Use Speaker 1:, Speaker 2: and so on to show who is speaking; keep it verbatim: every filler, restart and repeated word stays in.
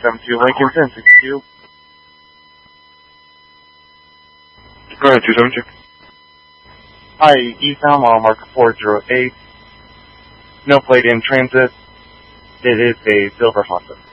Speaker 1: seven two Lincoln, ten sixty-two.
Speaker 2: Go ahead, two seven two.
Speaker 1: Hi, eastbound mile marker four zero eight. No plate in transit. It is a silver Honda.